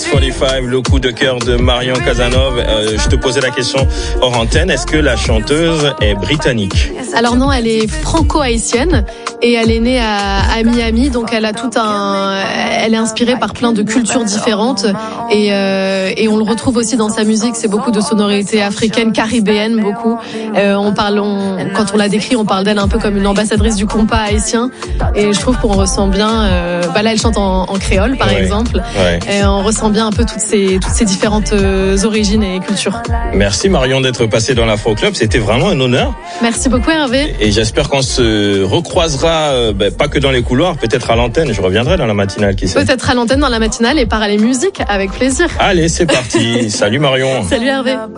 45, le coup de cœur de Marion Casanova. Je te posais la question hors antenne, est-ce que la chanteuse est britannique? Alors non, elle est franco-haïtienne et elle est née à Miami, donc elle a elle est inspirée par plein de cultures différentes et on le retrouve aussi dans sa musique. C'est beaucoup de sonorités africaines, caribéennes, beaucoup. Quand on la décrit, on parle d'elle un peu comme une ambassadrice du compas haïtien et je trouve qu'on ressent bien. Là, elle chante en créole, par exemple. Ouais. Et on ressent bien un peu toutes ces différentes origines et cultures. Merci Marion d'être passée dans l'Afro Club, c'était vraiment un honneur. Merci beaucoup Hervé. Et j'espère qu'on se recroisera, pas que dans les couloirs, peut-être à l'antenne. Je reviendrai dans la matinale, qui sait. Peut-être à l'antenne dans la matinale et Parler Musique, avec plaisir. Allez, c'est parti. Salut Marion. Salut Hervé.